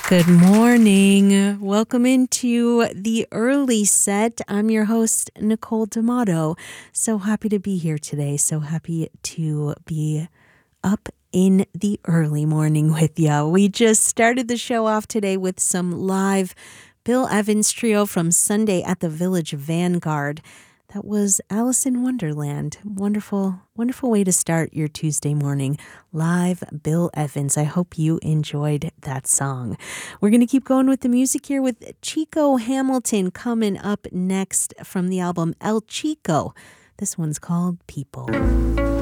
Good morning. Welcome into the early set. I'm your host, Nicole D'Amato. So happy to be here today. So happy to be up in the early morning with you. We just started the show off today with some live Bill Evans trio from Sunday at the Village Vanguard. That was Alice in Wonderland. Wonderful, wonderful way to start your Tuesday morning. Live Bill Evans. I hope you enjoyed that song. We're going to keep going with the music here with Chico Hamilton coming up next from the album El Chico. This one's called People.